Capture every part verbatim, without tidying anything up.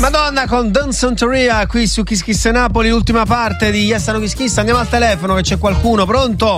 Madonna con Don Santoria qui su Kiss Kiss Napoli, ultima parte di Yes No Kiss Kiss. Andiamo al telefono che c'è qualcuno, pronto?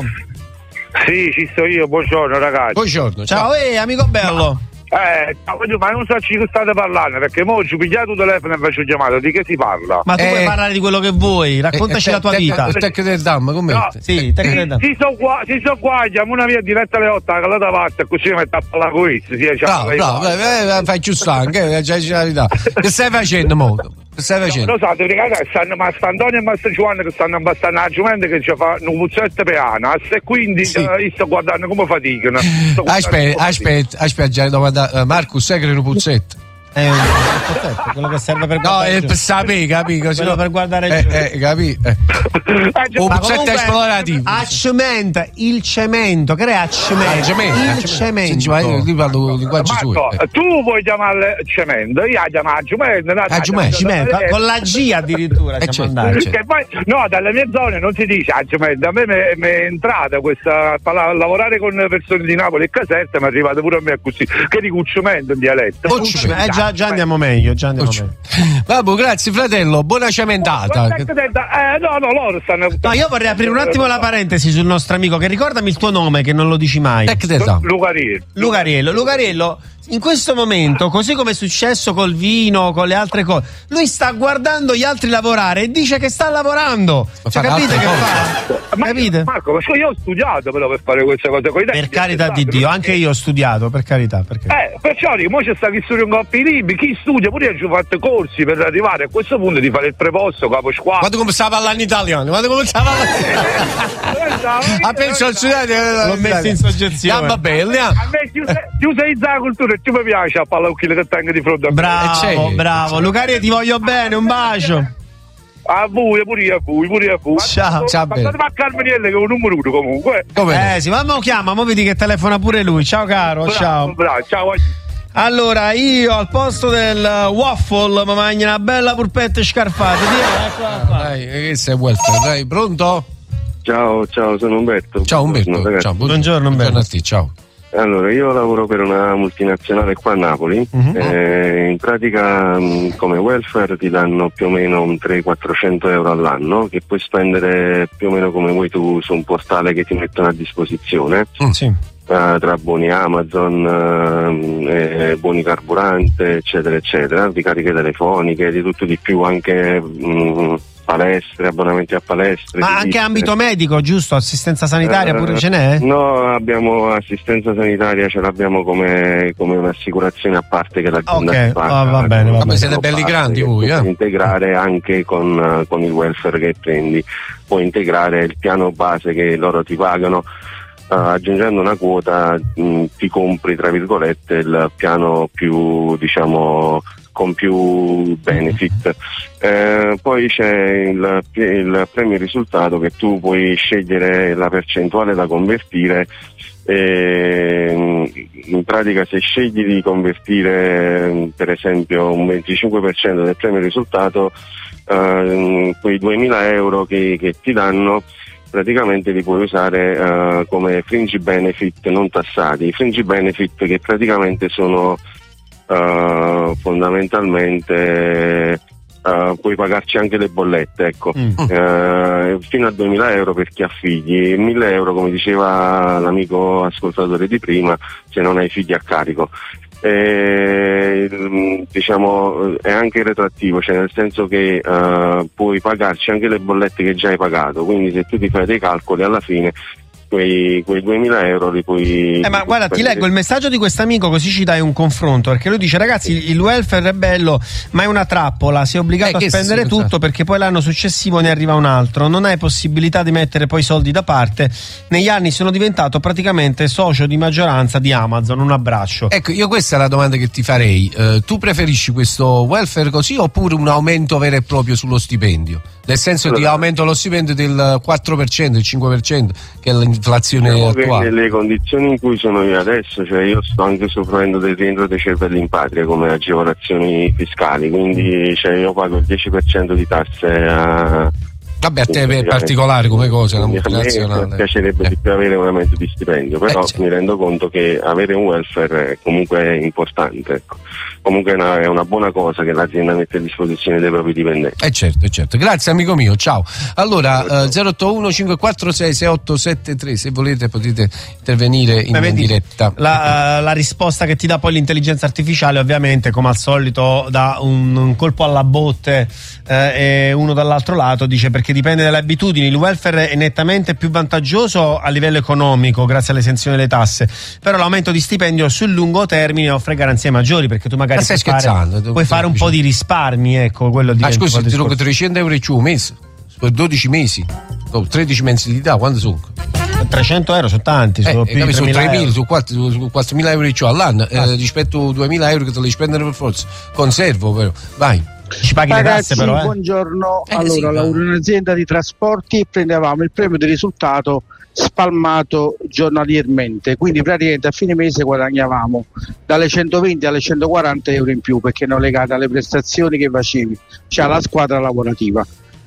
Sì, ci sto io, buongiorno ragazzi. Buongiorno, ciao, ciao. Ehi amico bello. Eh, ma non so ci state parlando, perché mo ci pigliato il telefono e faccio chiamata, di che si parla? Ma tu eh, puoi parlare di quello che vuoi, raccontaci eh, la tua te, vita. Te che del damma, come? No, sì, te che del damma. Si sono qua, si sono qua, chiamo una via diretta alle otto, alla da parte, così mi metto a parlare con i. Bravo, bravo, eh, fai giusto anche, c'è la verità. Che stai facendo molto? Che stai facendo? No, lo so, ragazzi, stanno Mastro Antonio e Mastro Giovanni che stanno abbastanza a giumenta che ci fanno un puzzetto piano, e quindi sì. uh, io sto guardando come faticano. Aspetta, aspetta, aspetta, domanda, Marcus, sai che è un puzzetto? È un puzzetto, quello che serve per guardare. No, è per sapere, capito? Quello per guardare eh, giù. Eh, capito? Eh. Un puzzetto esplorativo. A cemento, il cemento, crea cemento. cemento il cemento. Sì, io ti parlo di linguaggi suoi. Eh. Tu vuoi chiamare cemento, io la chiamo a cemento. A cemento, con la G addirittura. Eh, certo, certo. Poi, no, dalle mie zone non si dice a cemento. A me mi è entrata questa a lavorare con persone di Napoli e Caserta, mi è arrivata pure a me così. Che dico cemento in dialetto. Eh, già, già andiamo meglio, già andiamo meglio. Vabbè, grazie fratello, buona cementata. Eh, no, no, loro stanno. No, io vorrei aprire un attimo la parentesi sul nostro amico, che ricordami il tuo nome, che non lo dici mai. Lugariello. Lugariello, Lugariello. In questo momento, così come è successo col vino, con le altre cose, lui sta guardando gli altri lavorare e dice che sta lavorando. Cioè, capite che fa? Ma capite? Marco, ma io ho studiato però per fare queste cose. Per carità di Dio, anche io ho studiato, per carità. Per carità. Eh, perciò dico, mo c'è sta chi studia un po' i libri, chi studia, pure io ho fatto corsi per arrivare a questo punto di fare il preposto, capo squadra. Guarda come sta parlando in italiano, guarda come sta parlando. Ha pensato al studiato, l'ho messo in soggezione. Va bene, a me chiusa la cultura e tu mi piace a parlare con chi che tengo di fronte a me. Bravo, bravo. Lucario, ti voglio bene, un bacio. A voi, pure io a voi, pure io a voi. Ciao. Ciao. Passate a Carmenielle che è un numero uno comunque. Come? Eh sì, ma mo chiama, mo vedi che telefona pure lui. Ciao caro, bravo, ciao. Bravo, ciao. Allora, io al posto del waffle mi mangio una bella purpetta scarfata. Dai, che sei welfare, dai, pronto? Ciao, ciao, sono Umberto. Ciao Umberto. Buongiorno, ciao, buongiorno Umberto. Buongiorno a te, ciao. Allora, io lavoro per una multinazionale qua a Napoli. Uh-huh. Eh, in pratica mh, come welfare ti danno più o meno un trecento-quattrocento euro all'anno che puoi spendere più o meno come vuoi tu su un portale che ti mettono a disposizione. Uh, sì. Uh, tra buoni Amazon, uh, eh, buoni carburante, eccetera, eccetera, ricariche telefoniche, di tutto di più, anche mh, palestre, abbonamenti a palestre. Ma anche ambito medico, giusto? Assistenza sanitaria uh, pure ce n'è? No, abbiamo assistenza sanitaria, ce l'abbiamo come, come un'assicurazione a parte che l'azienda okay. paga. Oh, va bene, va bene. Siete belli grandi voi, eh? Puoi integrare anche con, uh, con il welfare che prendi, puoi integrare il piano base che loro ti pagano. Uh, aggiungendo una quota mh, ti compri tra virgolette il piano più, diciamo, con più benefit. Eh, poi c'è il, il premio risultato che tu puoi scegliere la percentuale da convertire. E in pratica se scegli di convertire per esempio un venticinque per cento del premio risultato, eh, quei duemila euro che, che ti danno praticamente li puoi usare uh, come fringe benefit non tassati. I fringe benefit che praticamente sono uh, fondamentalmente uh, puoi pagarci anche le bollette, ecco. Mm. Uh, fino a duemila euro per chi ha figli, mille euro come diceva l'amico ascoltatore di prima se non hai figli a carico. E, diciamo è anche retroattivo, cioè nel senso che uh, puoi pagarci anche le bollette che già hai pagato, quindi se tu ti fai dei calcoli alla fine quei, quei duemila euro li puoi eh ma guarda, ti leggo il messaggio di quest'amico così ci dai un confronto, perché lui dice: ragazzi, il welfare è bello ma è una trappola, sei obbligato eh, a spendere tutto sa. Perché poi l'anno successivo ne arriva un altro, non hai possibilità di mettere poi soldi da parte. Negli anni sono diventato praticamente socio di maggioranza di Amazon. Un abbraccio. Ecco, io questa è la domanda che ti farei. Uh, tu preferisci questo welfare così oppure un aumento vero e proprio sullo stipendio? Nel senso di aumento lo stipendio del quattro per cento, il cinque per cento, che è l'inflazione diciamo attuale. Che nelle condizioni in cui sono io adesso, cioè io sto anche soffrendo del rientro dei cervelli in patria come agevolazioni fiscali, quindi cioè, io pago il dieci per cento di tasse a... Vabbè, a te è particolare come cosa, una multinazionale. Mi piacerebbe eh. di più avere un aumento di stipendio, però eh, mi rendo conto che avere un welfare è comunque importante, ecco. comunque è una, è una buona cosa che l'azienda mette a disposizione dei propri dipendenti. Eh certo, eh certo. Grazie amico mio, ciao. Allora eh, zero otto uno cinque quattro sei sei otto sette tre, se volete potete intervenire in, in diretta. La, la risposta che ti dà poi l'intelligenza artificiale ovviamente come al solito dà un, un colpo alla botte eh, e uno dall'altro lato dice perché dipende dalle abitudini, il welfare è nettamente più vantaggioso a livello economico grazie all'esenzione delle tasse, però l'aumento di stipendio sul lungo termine offre garanzie maggiori perché tu magari puoi fare, puoi fare un po' di risparmi, ecco, quello di. Ah scusi, ti rubo trecento euro ciù mese per dodici mesi, oh, tredici mensilità, quanto sono? trecento euro sono tanti, sono eh, più su tremila, su quattromila euro ciò all'anno, ah. eh, rispetto a duemila euro che te li spendono per forza, conservo però, vai. Ci paghi Ragazzi, le tasse però, eh? buongiorno, eh, allora sì, lavoro in un'azienda di trasporti e prendevamo il premio di risultato spalmato giornaliерmente, quindi praticamente a fine mese guadagnavamo dalle centoventi alle centoquaranta euro in più perché erano legate alle prestazioni che facevi, cioè alla squadra lavorativa.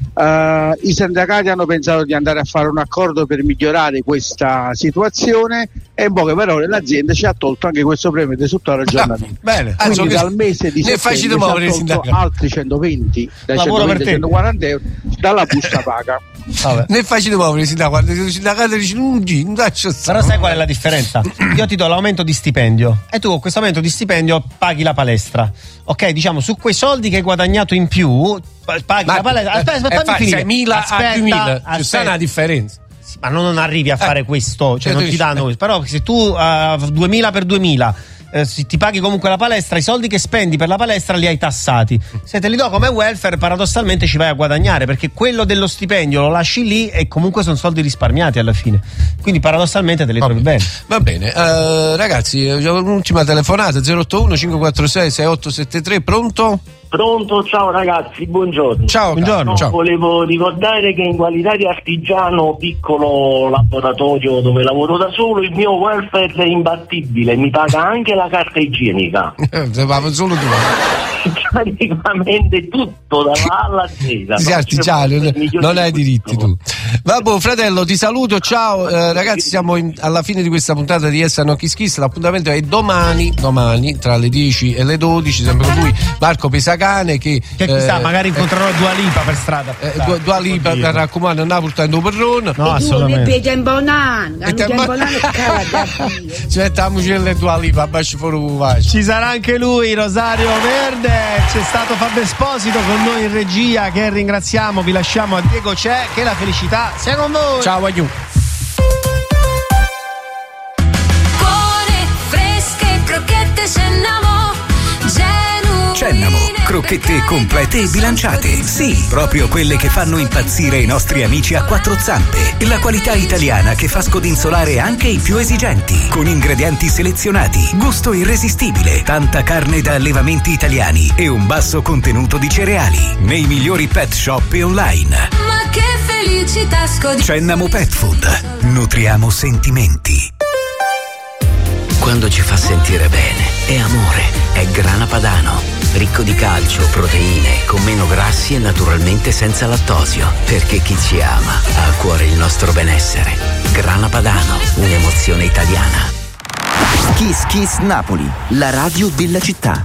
Uh, i sindacati hanno pensato di andare a fare un accordo per migliorare questa situazione e in poche parole l'azienda ci ha tolto anche questo premio di risultato giornaliero. Bene, quindi dal mese di settembre ci ha tolto altri centoventi, dai centoventi ai centoquaranta euro dalla busta paga. Vabbè. Ne è facile muovere, si dà quando il sindacato dice non gi, non daccio sta. Però sai qual è la differenza? Io ti do l'aumento di stipendio e tu con questo aumento di stipendio paghi la palestra. Ok, diciamo su quei soldi che hai guadagnato in più paghi ma, la palestra. Aspetta, aspetta, fammi finire. seimila a duemila, ci sta una differenza. Sì, ma non arrivi a fare eh, questo, cioè non ti danno questo. Però se tu uh, duemila per duemila Eh, se ti paghi comunque la palestra, i soldi che spendi per la palestra li hai tassati. Se te li do come welfare, paradossalmente ci vai a guadagnare perché quello dello stipendio lo lasci lì e comunque sono soldi risparmiati alla fine. Quindi paradossalmente te li trovi bene. Va bene, uh, ragazzi, un'ultima telefonata zero otto uno cinque quattro sei sei otto sette tre, pronto? Pronto, ciao ragazzi, buongiorno. Ciao, buongiorno. No, ciao. Volevo ricordare che in qualità di artigiano, piccolo laboratorio dove lavoro da solo, il mio welfare è imbattibile, mi paga anche la carta igienica. Solo tu. Praticamente tutto da A alla Z. Sei artigiano, non hai diritti tu. Vabbè, fratello, ti saluto, ciao. Eh, ragazzi, siamo in, alla fine di questa puntata di Essa No Kiss Kiss. L'appuntamento è domani, domani tra le dieci e le dodici, sempre con lui Marco Pesacane che, che chissà, eh, magari incontrerò Dua Lipa per strada. Eh, Dua, Dua Lipa mi raccomando, non portando un perrone. No, assolutamente. Mettiamoci le Dua Lipa, baci fuori. Ci sarà anche lui, Rosario Verde. C'è stato Fabio Esposito con noi in regia, che ringraziamo. Vi lasciamo a Diego C'è, che la felicità sia con voi. Ciao, aiù. Buone, fresche, crocchette Cennamo, genuine. Cennamo, crocchette complete e bilanciate. Sì, proprio quelle che fanno impazzire i nostri amici a quattro zampe. La qualità italiana che fa scodinzolare anche i più esigenti. Con ingredienti selezionati, gusto irresistibile, tanta carne da allevamenti italiani e un basso contenuto di cereali. Nei migliori pet shop e online. Ma che felicità scodinzolare. Cennamo Pet Food. Nutriamo sentimenti. Quando ci fa sentire bene, è amore, è Grana Padano. Ricco di calcio, proteine, con meno grassi e naturalmente senza lattosio. Perché chi ci ama ha a cuore il nostro benessere. Grana Padano, un'emozione italiana. Kiss Kiss Napoli, la radio della città.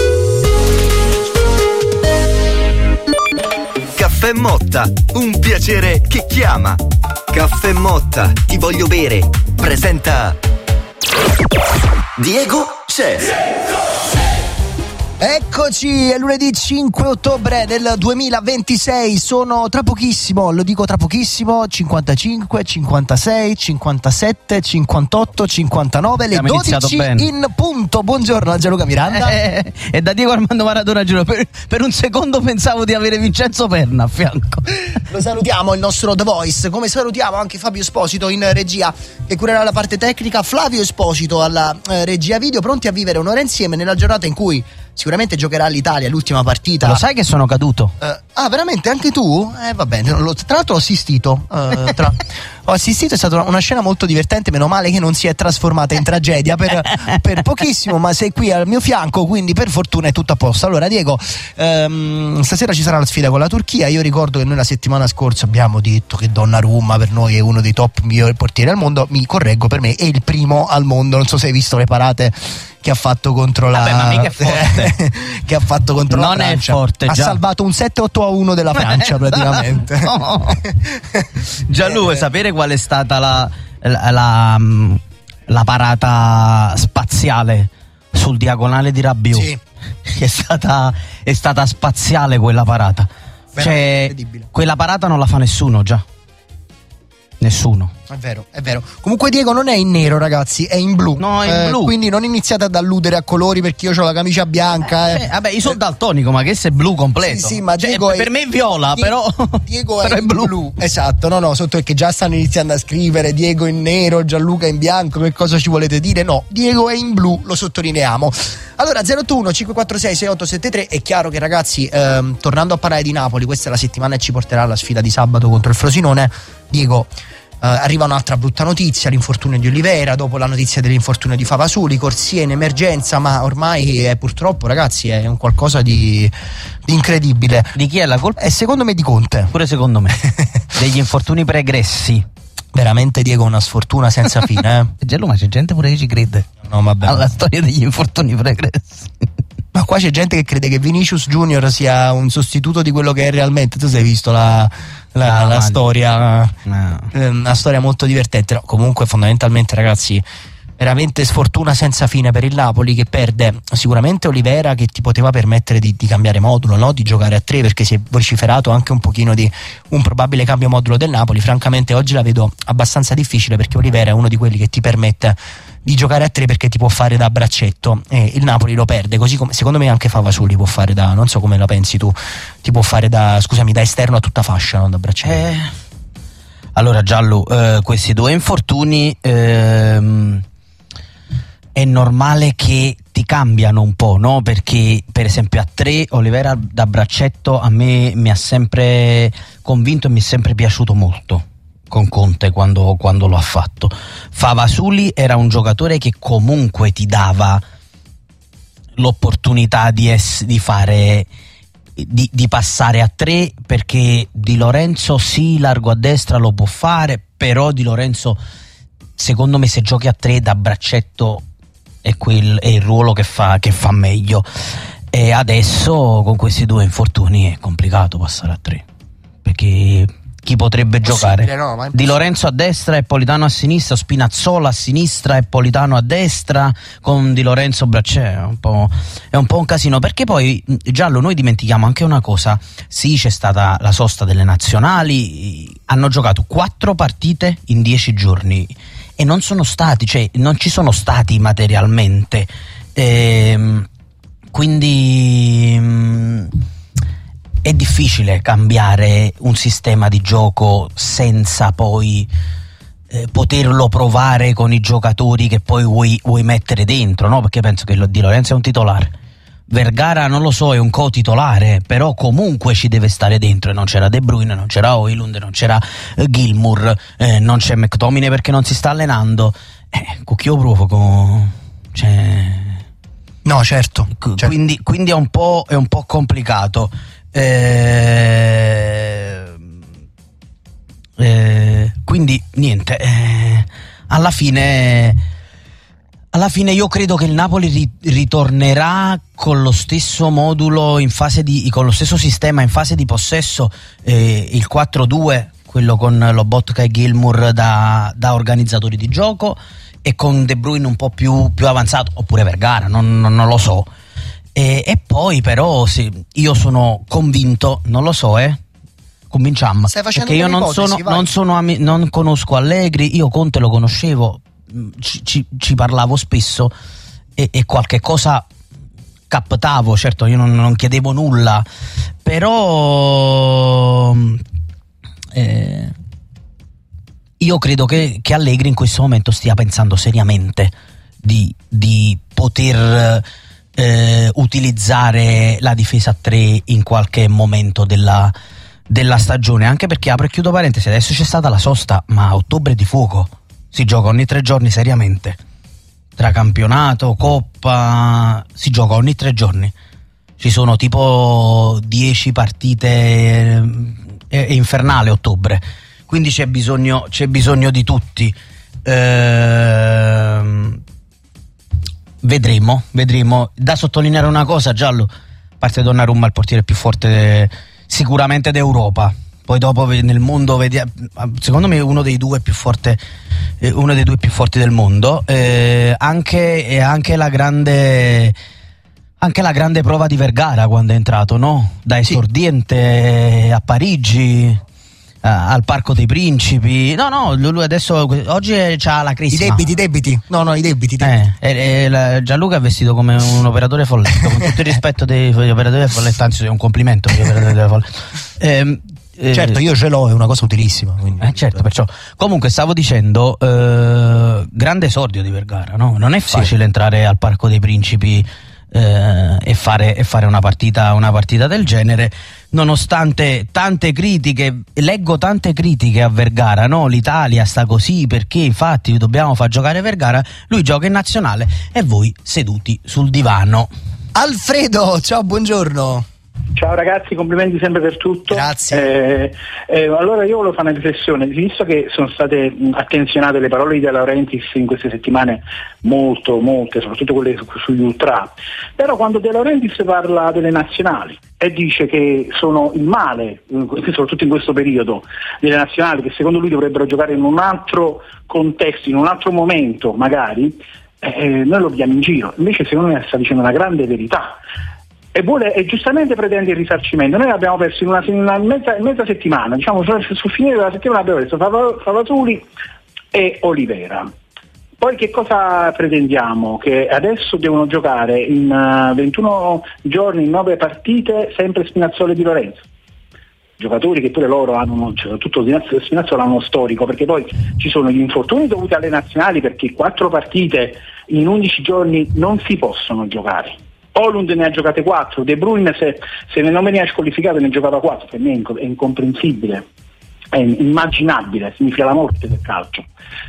Caffè Motta, un piacere che chiama. Caffè Motta, ti voglio bere. Presenta Diego C'è. Eccoci, è lunedì cinque ottobre del duemilaventisei, sono tra pochissimo, lo dico tra pochissimo, cinquantacinque, cinquantasei, cinquantasette, cinquantotto, cinquantanove, le dodici in punto. Buongiorno a Gianluca Miranda. Eh, e da Diego Armando Maradona, giuro, per, per un secondo pensavo di avere Vincenzo Perna a fianco. Lo salutiamo, il nostro The Voice, come salutiamo anche Fabio Esposito in regia che curerà la parte tecnica, Flavio Esposito alla eh, regia video, pronti a vivere un'ora insieme nella giornata in cui sicuramente giocherà l'Italia l'ultima partita. Lo sai che sono caduto? Uh, Ah, veramente? Anche tu? Eh, va bene. L'ho- Tra l'altro ho assistito. eh, tra- Ho assistito, è stata una, una scena molto divertente. Meno male che non si è trasformata in tragedia per, per pochissimo, ma sei qui al mio fianco, quindi per fortuna è tutto a posto. Allora, Diego, ehm, stasera ci sarà la sfida con la Turchia. Io ricordo che noi la settimana scorsa abbiamo detto che Donnarumma per noi è uno dei top migliori portieri al mondo. Mi correggo, per me è il primo al mondo. Non so se hai visto le parate che ha fatto contro la Vabbè, ma mica è forte. che ha fatto contro Non la è Francia. forte, ha già. salvato un sette otto a uno della Francia praticamente. No. Gianlu, vuoi sapere qual è stata la, la, la, mm, la parata spaziale sul diagonale di Rabiot? Sì. È stata, è stata spaziale quella parata. Veramente Cioè, incredibile. quella parata non la fa nessuno già. Nessuno. È vero, è vero. Comunque Diego non è in nero, ragazzi, è in blu. No, è in Eh, blu. Quindi non iniziate ad alludere a colori perché io ho la camicia bianca. eh. Eh, vabbè, io sono daltonico, ma che se è blu completo. Sì, sì, ma Cioè, Diego è- per me è viola, Die- però, Diego però è, in blu. Esatto, no, no, sotto perché già stanno iniziando a scrivere Diego in nero, Gianluca in bianco, che cosa ci volete dire? No, Diego è in blu, lo sottolineiamo. Allora, zero otto uno cinque quattro sei sei otto sette tre, è chiaro che ragazzi, ehm, tornando a parlare di Napoli, questa è la settimana che ci porterà alla sfida di sabato contro il Frosinone. Diego, eh, arriva un'altra brutta notizia, l'infortunio di Olivera, dopo la notizia dell'infortunio di Favasuli, corsia in emergenza, ma ormai è, purtroppo ragazzi è un qualcosa di, di incredibile. Di chi è la colpa? E secondo me di Conte. Pure secondo me. Degli infortuni pregressi. Veramente Diego una sfortuna senza fine, eh? Giallo, ma c'è gente pure che ci crede No, vabbè. alla storia degli infortuni pregressi. Ma qua c'è gente che crede che Vinicius Junior sia un sostituto di quello che è realmente. Tu sei visto la, la, No, la ma- storia, No. eh, una storia molto divertente. No, comunque fondamentalmente ragazzi, veramente sfortuna senza fine per il Napoli, che perde sicuramente Olivera, che ti poteva permettere di, di cambiare modulo, no? Di giocare a tre, perché si è vociferato anche un pochino di un probabile cambio modulo del Napoli. Francamente oggi la vedo abbastanza difficile, perché Olivera è uno di quelli che ti permette di giocare a tre, perché ti può fare da braccetto, e il Napoli lo perde, così come secondo me anche Favasuli può fare da, non so come la pensi tu, ti può fare da, scusami, da esterno a tutta fascia, non da braccetto. Eh, allora Giallo, eh, questi due infortuni ehm, è normale che ti cambiano un po', no? Perché per esempio a tre Olivera da braccetto a me mi ha sempre convinto e mi è sempre piaciuto molto con Conte quando, quando lo ha fatto. Favasuli era un giocatore che comunque ti dava l'opportunità di, ess- di fare di, di passare a tre, perché Di Lorenzo sì, largo a destra lo può fare, però Di Lorenzo secondo me se giochi a tre da braccetto è, quel, è il ruolo che fa, che fa meglio, e adesso con questi due infortuni è complicato passare a tre, perché chi potrebbe giocare? No, ma è Di Lorenzo a destra e Politano a sinistra, Spinazzola a sinistra e Politano a destra, con Di Lorenzo Braccè, è un po', è un po' un casino, perché poi Giallo, noi dimentichiamo anche una cosa. Sì, c'è stata la sosta delle nazionali, hanno giocato quattro partite in dieci giorni e non sono stati, cioè non ci sono stati materialmente, ehm, quindi mh, è difficile cambiare un sistema di gioco senza poi eh, poterlo provare con i giocatori che poi vuoi, vuoi mettere dentro, no? Perché penso che lo Di Lorenzo è un titolare, Vergara non lo so, è un co-titolare, però comunque ci deve stare dentro, e non c'era De Bruyne, non c'era Højlund, non c'era eh, Gilmour, eh, non c'è McTominay perché non si sta allenando, eh, con chi io provo con... cioè... No, certo, certo. Quindi, quindi è un po', è un po' complicato. Eh, eh, quindi niente, eh, alla fine alla fine io credo che il Napoli ri- ritornerà con lo stesso modulo in fase di, con lo stesso sistema in fase di possesso, eh, il quattro due, quello con Lobotka e Gilmour da, da organizzatori di gioco, e con De Bruyne un po' più, più avanzato, oppure Vergara, non, non, non lo so. E, e poi però sì, io sono convinto, non lo so, eh convinciamo, Stai facendo perché io non ipotesi, sono, vai. non sono ami- non conosco Allegri, io Conte lo conoscevo, ci, ci, ci parlavo spesso e, e qualche cosa captavo, certo io non, non chiedevo nulla, però eh, io credo che, che Allegri in questo momento stia pensando seriamente di, di poter eh, utilizzare la difesa a tre in qualche momento della, della stagione, anche perché, apro e chiudo parentesi, adesso c'è stata la sosta, ma a ottobre di fuoco, si gioca ogni tre giorni seriamente, tra campionato, coppa, si gioca ogni tre giorni, ci sono tipo dieci partite, è, è infernale ottobre, quindi c'è bisogno, c'è bisogno di tutti. Ehm, vedremo, vedremo. Da sottolineare una cosa, Giallo, a parte Donnarumma, il portiere più forte de, sicuramente d'Europa, poi dopo nel mondo vediamo, secondo me uno dei due più forte, eh, uno dei due più forti del mondo, eh, anche, e anche la grande anche la grande prova di Vergara quando è entrato, no? Da esordiente sì. a Parigi, al Parco dei Principi. No, no, lui adesso oggi c'ha la crisma. I debiti, i debiti. No, no, i debiti. I debiti. Eh, e, e la, Gianluca è vestito come un operatore folletto, con tutto il rispetto dei, degli operatori folletto, anzi è un complimento agli operatori della folletto. Eh, eh, certo, io ce l'ho, è una cosa utilissima. Quindi. Eh, certo, perciò. Comunque stavo dicendo, eh, grande esordio di Vergara, no? Non è facile sì. entrare al Parco dei Principi eh, e, fare, e fare una partita, una partita del genere. Nonostante tante critiche, leggo tante critiche a Vergara, no? L'Italia sta così perché infatti dobbiamo far giocare Vergara, lui gioca in nazionale e voi seduti sul divano. Alfredo, ciao, buongiorno. Ciao ragazzi, complimenti sempre per tutto. Grazie. Eh, eh, allora io volevo fare una riflessione, visto che sono state attenzionate le parole di De Laurentiis in queste settimane, molto, molte, soprattutto quelle su, sugli ultra, però quando De Laurentiis parla delle nazionali e dice che sono il male, soprattutto in questo periodo, delle nazionali, che secondo lui dovrebbero giocare in un altro contesto, in un altro momento magari, eh, noi lo vediamo in giro. Invece secondo me sta dicendo una grande verità. E, vuole, e giustamente pretende il risarcimento. Noi abbiamo perso in una, in una mezza, mezza settimana, diciamo sul, sul finire della settimana abbiamo perso Favasuli e Olivera. Poi che cosa pretendiamo? Che adesso devono giocare in uh, ventuno giorni, in nove partite, sempre Spinazzola e Di Lorenzo. Giocatori che pure loro hanno, cioè, tutto Spinazzola hanno uno storico, perché poi ci sono gli infortuni dovuti alle nazionali, perché quattro partite in undici giorni non si possono giocare. Holund ne ha giocate quattro, De Bruyne se, se non veniva squalificato ne giocava quattro, per me è incomprensibile, è immaginabile, significa la morte del calcio.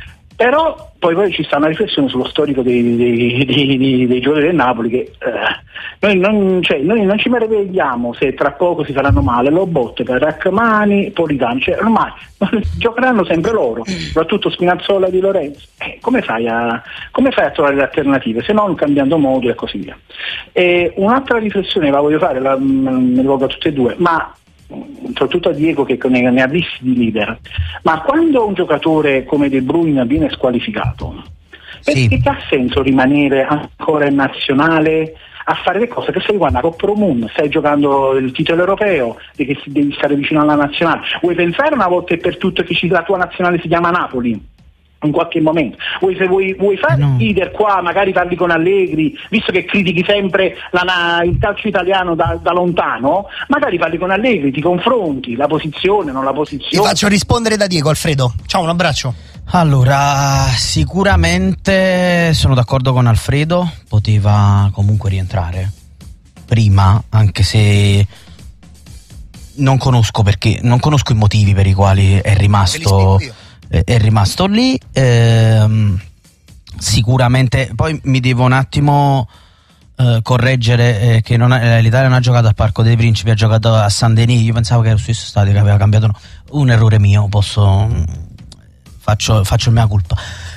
Però poi, poi ci sta una riflessione sullo storico dei, dei, dei, dei, dei giocatori del Napoli, che eh, noi, non, cioè, noi non ci meravigliamo se tra poco si faranno male Lobotte, Rachmani, Politano, cioè ormai giocheranno sempre loro, soprattutto Spinazzola e Di Lorenzo. Eh, come, fai a, come fai a trovare le alternative? Se non cambiando modulo e così via. E un'altra riflessione la voglio fare, la, mi rivolgo a tutte e due, ma soprattutto a Diego che ne ha visti di leader, ma quando un giocatore come De Bruyne viene squalificato, sì. perché ha senso rimanere ancora in nazionale a fare le cose che se riguarda Coppa Romun? Stai giocando il titolo europeo, devi stare vicino alla nazionale. Vuoi pensare una volta e per tutte che la tua nazionale si chiama Napoli? In qualche momento vuoi, se vuoi, vuoi fare no. leader qua, magari parli con Allegri, visto che critichi sempre la, il calcio italiano da, da lontano, magari parli con Allegri, ti confronti la posizione, non la posizione. Ti faccio rispondere da Diego. Alfredo, ciao, un abbraccio. Allora, sicuramente sono d'accordo con Alfredo, poteva comunque rientrare prima, anche se non conosco perché non conosco i motivi per i quali è rimasto è rimasto lì. Ehm, sicuramente poi mi devo un attimo eh, correggere eh, che non è, l'Italia non ha giocato al Parco dei Principi, ha giocato a San Denis. Io pensavo che era lo stesso stadio che aveva cambiato, no. Un errore mio, posso faccio, faccio il mea colpa.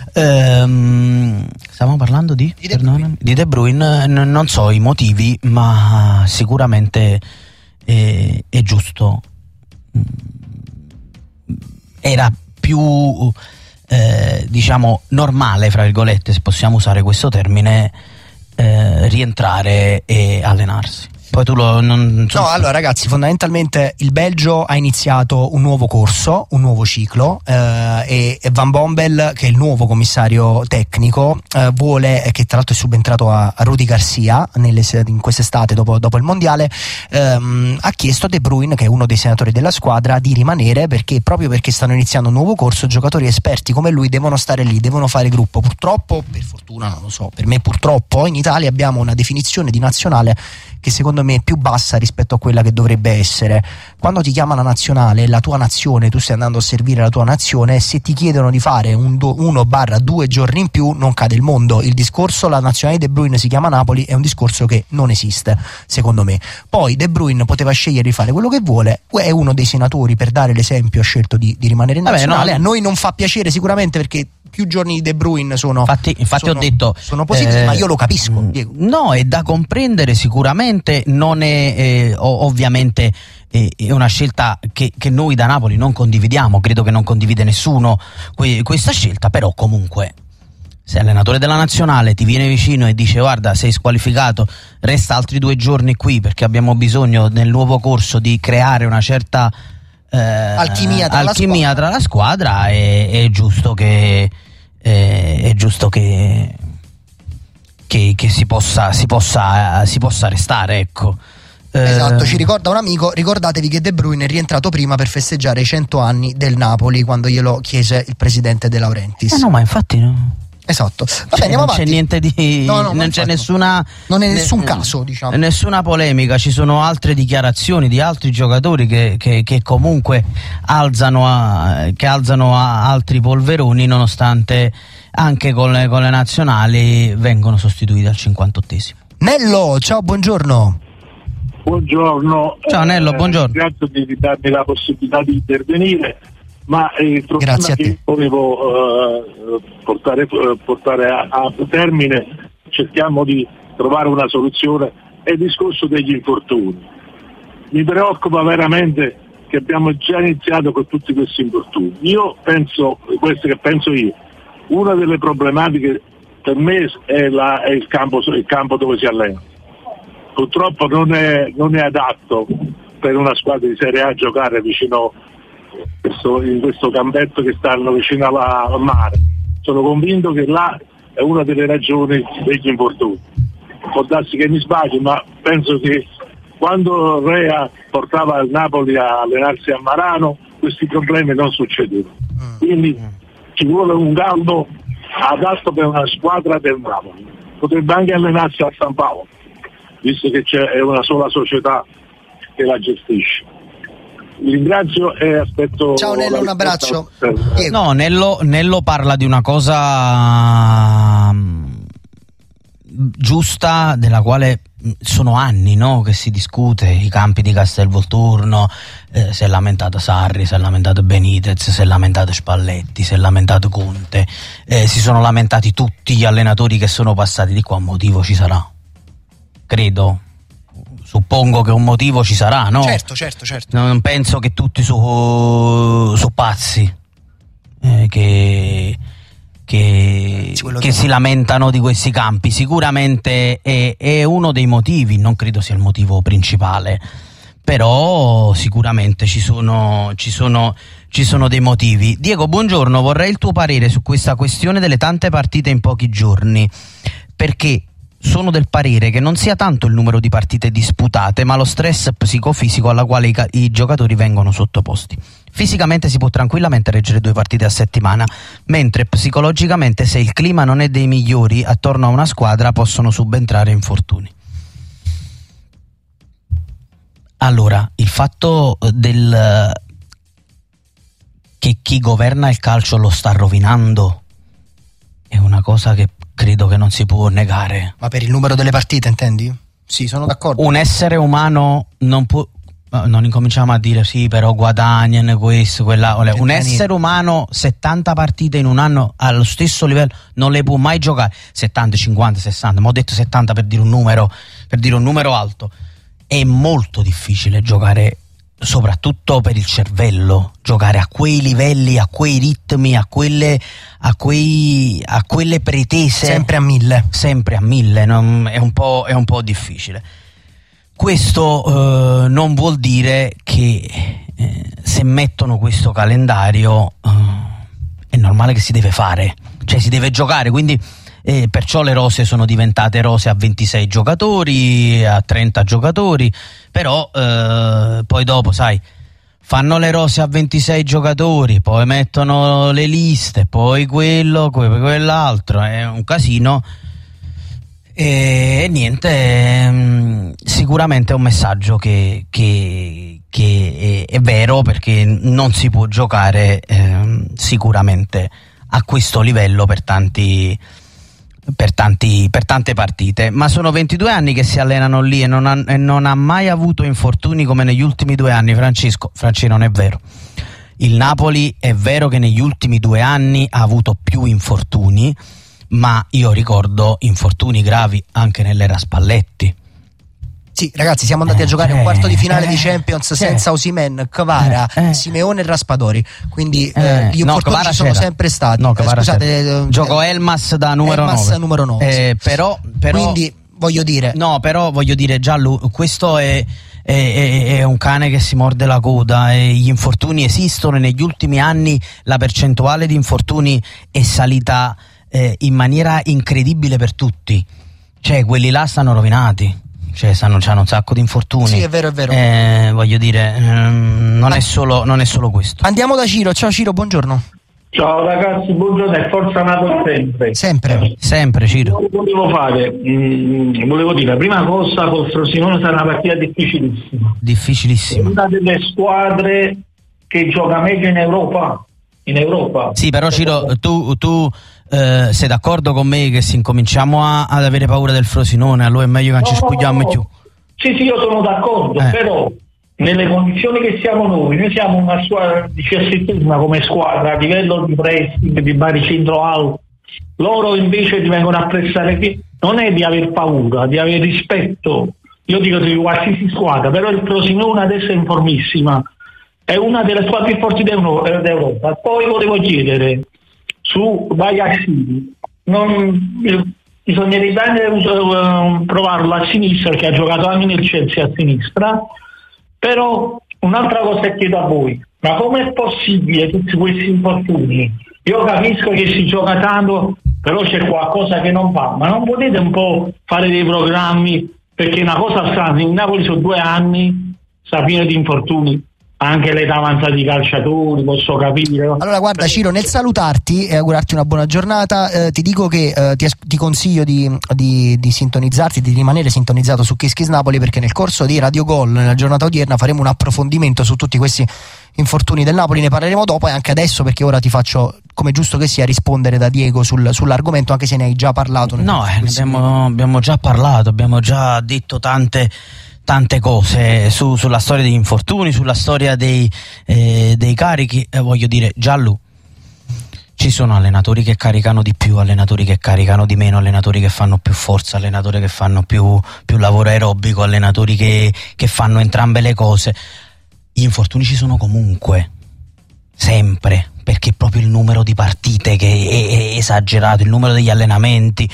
Ehm, stavamo parlando di di De Bruyne, di De Bruyne. N- non so i motivi, ma sicuramente è, è giusto, era più eh, diciamo normale, fra virgolette, se possiamo usare questo termine, eh, rientrare e allenarsi. Poi tu lo non, no, allora ragazzi, fondamentalmente il Belgio ha iniziato un nuovo corso, un nuovo ciclo eh, e, e Van Bommel, che è il nuovo commissario tecnico, eh, vuole, che tra l'altro è subentrato a, a Rudi Garcia nelle, in quest'estate dopo, dopo il mondiale, ehm, ha chiesto a De Bruyne, che è uno dei senatori della squadra, di rimanere, perché proprio perché stanno iniziando un nuovo corso, giocatori esperti come lui devono stare lì, devono fare gruppo. Purtroppo, per fortuna non lo so, per me purtroppo in Italia abbiamo una definizione di nazionale che secondo me è più bassa rispetto a quella che dovrebbe essere. Quando ti chiama la nazionale, la tua nazione, tu stai andando a servire la tua nazione, se ti chiedono di fare un do, uno barra due giorni in più non cade il mondo. Il discorso la nazionale di De Bruyne si chiama Napoli è un discorso che non esiste, secondo me. Poi De Bruyne poteva scegliere di fare quello che vuole, è uno dei senatori, per dare l'esempio ha scelto di, di rimanere in nazionale. Vabbè, no, a noi non fa piacere sicuramente, perché più giorni di De Bruyne sono infatti, infatti sono, ho detto sono positivi, eh, ma io lo capisco, Diego. No, è da comprendere sicuramente, non è eh, ovviamente eh, è una scelta che, che noi da Napoli non condividiamo, credo che non condivide nessuno que- questa scelta, però comunque se allenatore della nazionale ti viene vicino e dice guarda sei squalificato, resta altri due giorni qui perché abbiamo bisogno nel nuovo corso di creare una certa Eh, alchimia, tra, alchimia la tra la squadra, è, è giusto che è, è giusto che, che, che si possa si possa si possa restare, ecco. Esatto, ci ricorda un amico, ricordatevi che De Bruyne è rientrato prima per festeggiare i cento anni del Napoli, quando glielo chiese il presidente De Laurentiis. Eh no, ma infatti no. Esatto. Va Cioè, bene, non avanti. c'è niente di no, no, non c'è nessuna non è nessun ne, caso, diciamo. Nessuna polemica, ci sono altre dichiarazioni di altri giocatori che, che, che comunque alzano a, che alzano a altri polveroni, nonostante anche con le, con le nazionali vengono sostituiti al cinquantottesimo. Nello, ciao, buongiorno. Buongiorno. Ciao Nello, eh, buongiorno. Grazie di darmi la possibilità di intervenire. Ma eh, il problema Grazie a te. che volevo uh, portare, uh, portare a, a termine, cerchiamo di trovare una soluzione, è il discorso degli infortuni. Mi preoccupa veramente che abbiamo già iniziato con tutti questi infortuni. Io penso, questo che penso io, una delle problematiche per me è, la, è il, campo, il campo dove si allena. Purtroppo non è, non è adatto per una squadra di Serie A giocare vicino Questo, in questo campetto che stanno vicino alla, al mare. Sono convinto che là è una delle ragioni degli infortuni. Può darsi che mi sbagli, ma penso che quando Rea portava il Napoli a allenarsi a Marano questi problemi non succedevano. Quindi ci vuole un caldo adatto per una squadra del Napoli. Potrebbe anche allenarsi a San Paolo, visto che c'è una sola società che la gestisce. Vi ringrazio e aspetto. Ciao Nello, un abbraccio. No, Nello, Nello parla di una cosa um, giusta, della quale sono anni, no, che si discute. I campi di Castelvolturno, eh, si è lamentato Sarri, si è lamentato Benitez, si è lamentato Spalletti, si è lamentato Conte, eh, si sono lamentati tutti gli allenatori che sono passati di qua. Un motivo ci sarà, credo. Suppongo che un motivo ci sarà, no? Certo, certo, certo. Non penso che tutti su, su pazzi eh, che, che, sì, che si lamentano di questi campi. Sicuramente è, è uno dei motivi, non credo sia il motivo principale, però sicuramente ci sono, ci sono, ci sono dei motivi. Diego, buongiorno, vorrei il tuo parere su questa questione delle tante partite in pochi giorni, perché sono del parere che non sia tanto il numero di partite disputate, ma lo stress psicofisico alla quale i, ca- i giocatori vengono sottoposti. Fisicamente si può tranquillamente reggere due partite a settimana, mentre psicologicamente, se il clima non è dei migliori attorno a una squadra, possono subentrare infortuni. Allora, il fatto del che chi governa il calcio lo sta rovinando è una cosa che credo che non si può negare. Ma per il numero delle partite, intendi? Sì, sono d'accordo. Un essere umano non può, non incominciamo a dire sì, però guadagnano questo, quella. Un essere umano settanta partite in un anno allo stesso livello non le può mai giocare. settanta, cinquanta, sessanta, ma ho detto settanta per dire un numero, per dire un numero alto. È molto difficile giocare, soprattutto per il cervello, giocare a quei livelli, a quei ritmi, a quelle, a quei, a quelle pretese. Sempre a mille. Sempre a mille, non, è, un po', è un po' difficile. Questo eh, non vuol dire che eh, se mettono questo calendario eh, è normale che si deve fare, cioè si deve giocare, quindi eh, perciò le rose sono diventate rose a ventisei giocatori, a trenta giocatori, però eh, poi dopo sai fanno le rose a ventisei giocatori, poi mettono le liste, poi quello, poi quell'altro, è un casino. E niente, sicuramente è un messaggio che, che, che è, è vero, perché non si può giocare eh, sicuramente a questo livello per tanti, per tanti per tante partite, ma sono ventidue anni che si allenano lì e non ha, e non ha mai avuto infortuni come negli ultimi due anni. Francesco, Franci, non è vero. Il Napoli è vero che negli ultimi due anni ha avuto più infortuni, ma io ricordo infortuni gravi anche nell'era Spalletti. Sì, ragazzi, siamo andati eh, a giocare eh, un quarto di finale eh, di Champions eh, senza Osimhen, Kvara, eh, eh. Simeone e Raspadori. Quindi Eh, eh, gli no, infortuni Kvara ci sono c'era. sempre stati. No, Eh, Kvara scusate, c'era. eh, Gioco Elmas da numero Elmas nove. numero nove, Eh, sì. però, però Quindi voglio dire, no, però voglio dire, Giallo, questo è, è, è, è un cane che si morde la coda, e gli infortuni esistono, e negli ultimi anni la percentuale di infortuni è salita eh, in maniera incredibile per tutti, cioè quelli là stanno rovinati, cioè stanno, c'hanno un sacco di infortuni. Sì, è vero, è vero. Eh, voglio dire, ehm, non, è solo, non è solo questo. andiamo da Ciro. Ciao Ciro, buongiorno. Ciao ragazzi, buongiorno e forza Napoli sempre. Sempre. Sempre, Ciro. Volevo fare, mh, volevo dire, la prima cosa col Frosinone sarà una partita difficilissima. Difficilissima. Una delle squadre che gioca meglio in Europa. In Europa. Sì, però Ciro, tu, tu eh, sei d'accordo con me che se incominciamo a, ad avere paura del Frosinone, allora è meglio che non ci spugliamo no, no. più? Sì, sì, io sono d'accordo, Eh. però nelle condizioni che siamo noi, noi siamo una squadra diciassettesima come squadra a livello di pressing, di baricentro alto, loro invece ti vengono a pressare qui, non è di aver paura, di avere rispetto, io dico di qualsiasi squadra, però il Frosinone adesso è in formissima, è una delle squadre più forti d'Europa. Poi volevo chiedere su Bajaxi, non bisognerebbe anche uh, provarlo a sinistra, che ha giocato anche nel Chelsea a sinistra. Però un'altra cosa chiedo a voi, ma com'è possibile tutti questi infortuni? Io capisco che si gioca tanto, però c'è qualcosa che non va, ma non potete un po' fare dei programmi, perché una cosa strana, in Napoli sono due anni, sta pieno di infortuni, anche l'età avanzata di calciatori, posso capire. Allora guarda Ciro, nel salutarti e augurarti una buona giornata, eh, ti dico che eh, ti, ti consiglio di, di, di sintonizzarti, di rimanere sintonizzato su Kiss Kiss Napoli, perché nel corso di Radio Gol nella giornata odierna faremo un approfondimento su tutti questi infortuni del Napoli, ne parleremo dopo e anche adesso, perché ora ti faccio, come giusto che sia, rispondere da Diego sul, sull'argomento, anche se ne hai già parlato. No, eh, ne abbiamo, abbiamo già parlato, abbiamo già detto tante tante cose su, sulla storia degli infortuni, sulla storia dei, eh, dei carichi. Eh, voglio dire, Giallo, ci sono allenatori che caricano di più, allenatori che caricano di meno, allenatori che fanno più forza, allenatori che fanno più, più lavoro aerobico, allenatori che, che fanno entrambe le cose. Gli infortuni ci sono comunque, sempre, perché è proprio il numero di partite che è, è esagerato, il numero degli allenamenti.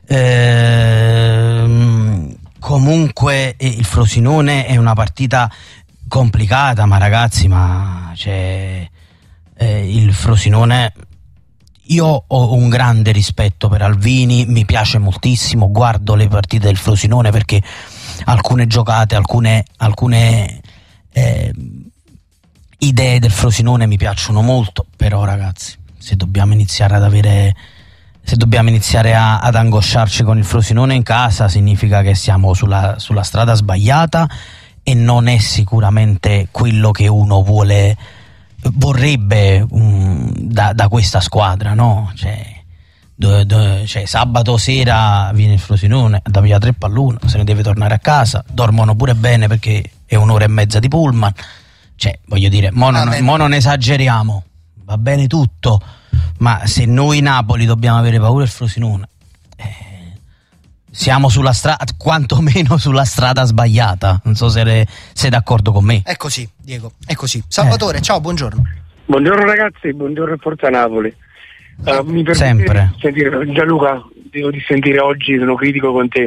Ehm, comunque eh, il Frosinone è una partita complicata, ma ragazzi, ma c'è eh, il Frosinone. Io ho un grande rispetto per Alvini, mi piace moltissimo, guardo le partite del Frosinone perché alcune giocate, alcune, alcune eh, idee del Frosinone mi piacciono molto, però ragazzi, se dobbiamo iniziare ad avere se dobbiamo iniziare a, ad angosciarci con il Frosinone in casa, significa che siamo sulla, sulla strada sbagliata, e non è sicuramente quello che uno vuole vorrebbe um, da, da questa squadra, no? Cioè, do, do, cioè sabato sera viene il Frosinone da via tre pallone, se ne deve tornare a casa, dormono pure bene perché è un'ora e mezza di pullman, cioè voglio dire, mo non, mo non esageriamo, va bene tutto, ma se noi Napoli dobbiamo avere paura del Frosinone, eh, siamo sulla strada, quantomeno sulla strada sbagliata. Non so se le, sei d'accordo con me. È così, Diego, è così. Salvatore, eh. ciao, buongiorno. Buongiorno ragazzi, buongiorno Forza Napoli. Uh, mi Sempre. Di sentire, Gianluca, devo dissentire oggi, sono critico con te.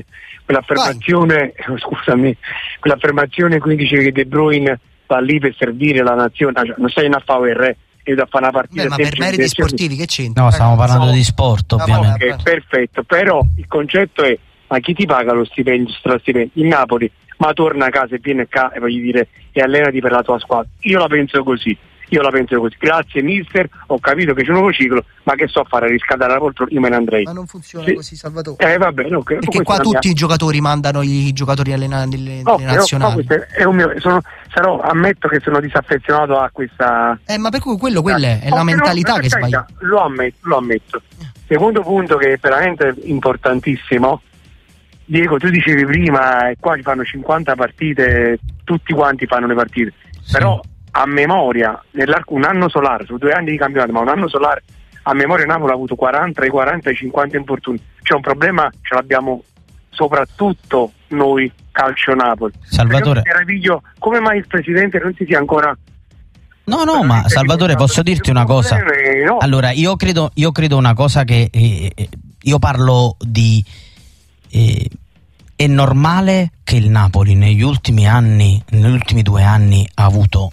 quell'affermazione, eh, scusami, quell'affermazione quindi dice che De Bruyne va lì per servire la nazione, cioè, non sei in F A O R, io da fare una partita. Beh, ma per meriti sportivi che c'entra? No, stiamo parlando no. di sport, ovviamente. Ok, perfetto, però il concetto è: ma chi ti paga lo stipendio, strastipendio? Il Napoli, ma torna a casa e viene qua e voglio dire e allenati per la tua squadra. Io la penso così. Io la penso così, grazie mister, ho capito che c'è un nuovo ciclo, ma che so a fare, a riscaldare la poltrona, io me ne andrei. Ma non funziona sì. così, Salvatore. Eh va bene, ok. Perché qua tutti mia... i giocatori mandano i giocatori allenati nelle, okay, nelle nazionali. No, è un mio, sono, sarò, ammetto che sono disaffezionato a questa... Eh ma per cui quello, quella è, è la mentalità no, che sbaglia. Lo ammetto, lo ammetto. Secondo punto che è veramente importantissimo, Diego, tu dicevi prima, e qua ci fanno cinquanta partite, tutti quanti fanno le partite, sì. Però... a memoria, nell'arco un anno solare, su due anni di campionato, ma un anno solare, a memoria Napoli ha avuto quaranta, i quaranta e cinquanta infortuni. C'è un problema, ce l'abbiamo soprattutto noi calcio Napoli. Salvatore, meraviglio, come mai il presidente non si sia ancora... No, no, ma Salvatore, posso dirti una cosa? No. Allora, io credo, io credo una cosa che eh, io parlo di... Eh, è normale che il Napoli negli ultimi anni, negli ultimi due anni ha avuto...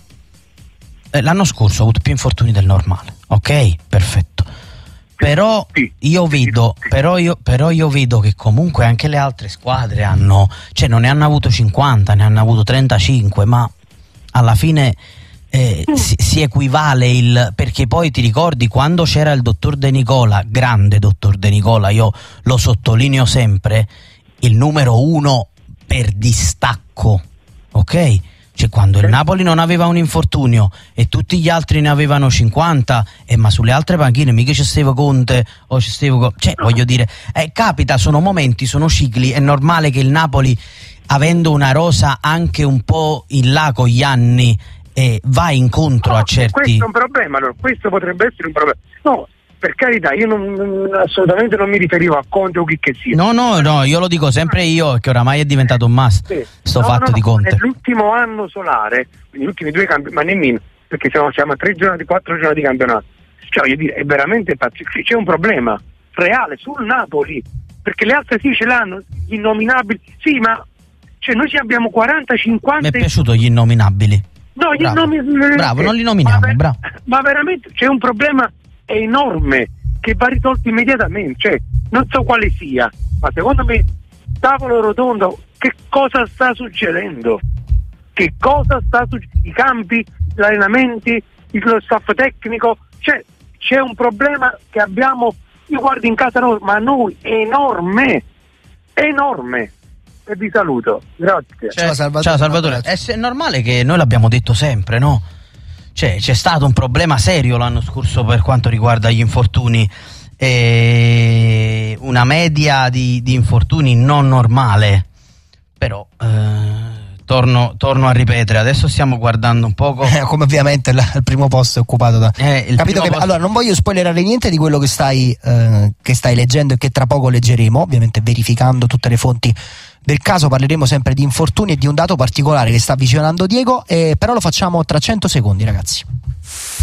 L'anno scorso ha avuto più infortuni del normale, ok? Perfetto. Però io vedo, però io, però io vedo che comunque anche le altre squadre hanno, cioè non ne hanno avuto cinquanta, ne hanno avuto trentacinque, ma alla fine eh, si, si equivale il, perché poi ti ricordi quando c'era il dottor De Nicola, grande dottor De Nicola, io lo sottolineo sempre, il numero uno per distacco, ok? Cioè quando il Napoli non aveva un infortunio e tutti gli altri ne avevano cinquanta, eh, ma sulle altre panchine mica c'è Steve Conte o c'è Steve, cioè voglio dire, eh, capita, sono momenti, sono cicli, è normale che il Napoli, avendo una rosa anche un po' in là con gli anni, eh, va incontro no, a certi... Questo è un problema, allora, questo potrebbe essere un problema. No, per carità, io non, non, assolutamente non mi riferivo a Conte o chi che sia. No, no, no, io lo dico sempre io, che oramai è diventato un must, sì. sto no, fatto no, di Conte. Nell'ultimo anno solare, negli ultimi due campionati, ma nemmeno, perché siamo, siamo a tre giornate, quattro giornate di campionato. Cioè, voglio dire, è veramente pazzesco. C'è un problema reale sul Napoli, perché le altre sì ce l'hanno, gli innominabili. Sì, ma cioè noi ci abbiamo quaranta cinquanta. Mi è piaciuto gli innominabili. No, gli bravo. innominabili. Bravo, non li nominiamo, ma, bravo. Ma veramente c'è un problema enorme che va risolto immediatamente, cioè non so quale sia, ma secondo me tavolo rotondo, che cosa sta succedendo? Che cosa sta succedendo? I campi, gli allenamenti, lo staff tecnico, cioè c'è un problema che abbiamo, io guardo in casa noi, ma noi enorme, enorme. E vi saluto, grazie. Ciao Salvatore. Ciao Salvatore. È, è normale che noi l'abbiamo detto sempre, no? Cioè, c'è stato un problema serio l'anno scorso per quanto riguarda gli infortuni, e una media di, di infortuni non normale, però eh, torno, torno a ripetere, adesso stiamo guardando un poco eh, come ovviamente la, il primo posto è occupato da eh, il capito che, posto... allora non voglio spoilerare niente di quello che stai, eh, che stai leggendo e che tra poco leggeremo, ovviamente verificando tutte le fonti del caso. Parleremo sempre di infortuni e di un dato particolare che sta visionando Diego, eh, però lo facciamo tra cento secondi, ragazzi.